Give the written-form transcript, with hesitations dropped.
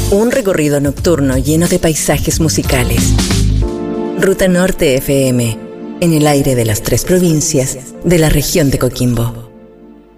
Un recorrido nocturno lleno de paisajes musicales. Ruta Norte FM, en el aire de las 3 provincias de la región de Coquimbo.